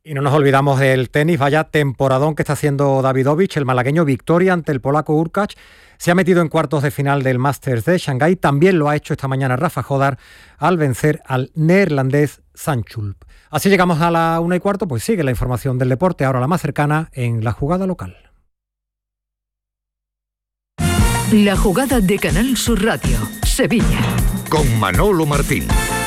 Y no nos olvidamos del tenis, vaya temporadón que está haciendo Davidovich, el malagueño, victoria ante el polaco Hurkacz. Se ha metido en cuartos de final del Masters de Shanghái. También lo ha hecho esta mañana Rafa Jodar al vencer al neerlandés Sanchulp. Así llegamos a la 1:15, pues sigue la información del deporte, ahora la más cercana en La Jugada local. La Jugada de Canal Sur Radio, Sevilla. Con Manolo Martín.